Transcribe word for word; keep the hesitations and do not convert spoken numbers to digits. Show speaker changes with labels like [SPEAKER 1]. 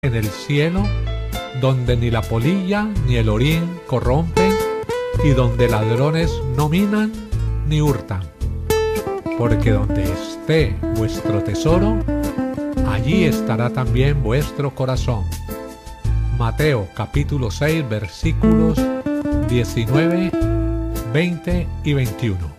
[SPEAKER 1] en el cielo, donde ni la polilla ni el orín corrompen, y donde ladrones no minan ni hurtan. Porque donde esté vuestro tesoro, allí estará también vuestro corazón. Mateo capítulo seis versículos diecinueve, veinte y veintiuno.